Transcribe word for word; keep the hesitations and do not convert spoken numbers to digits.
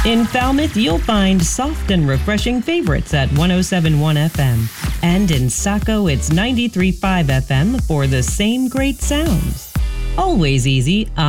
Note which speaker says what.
Speaker 1: In Falmouth, you'll find soft and refreshing favorites at one oh seven point one F M. And in Saco, it's ninety-three point five F M for the same great sounds. Always easy.